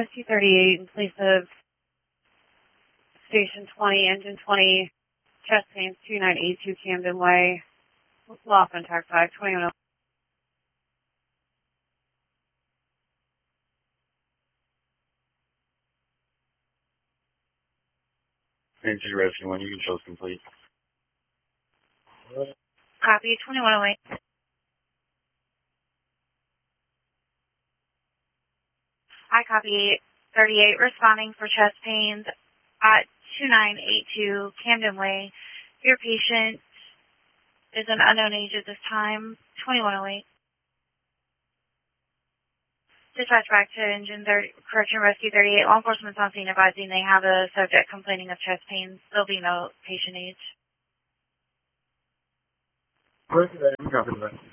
Rescue 38 in place of Station 20, Engine 20, chest pains 2982 Camden Way, lost on track 5, 21. Engine Rescue 1, you can show us complete. Copy, 2108. I copy 38, responding for chest pains at 2982 Camden Way. Your patient is an unknown age at this time, 2108. Dispatch back to Engine Correction Rescue 38. Law enforcement's on scene advising they have a subject complaining of chest pains. There'll be no patient age. Copy that.